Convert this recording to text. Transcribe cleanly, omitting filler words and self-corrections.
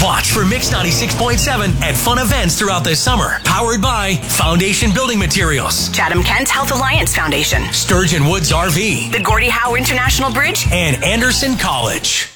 Watch for Mix 96.7 at fun events throughout the summer. Powered by Foundation Building Materials, Chatham Kent Health Alliance Foundation, Sturgeon Woods RV, the Gordie Howe International Bridge, and Anderson College.